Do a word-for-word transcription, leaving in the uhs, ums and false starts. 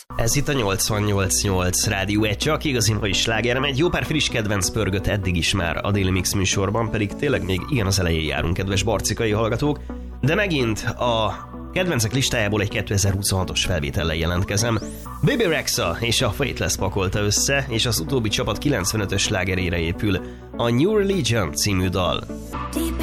Ez itt a nyolcvannyolc nyolc Rádió egy, csak igazi mai slágerem. Egy jó pár friss kedvenc pörgött eddig is már a Daily Mix műsorban, pedig tényleg még igen az elején járunk, kedves barcikai hallgatók. De megint a kedvencek listájából egy kétezer-huszonhatos felvétellel jelentkezem. Bebe Rexha és a Faithless pakolta össze, és az utóbbi csapat kilencvenötös slágerére épül a New Religion című dal.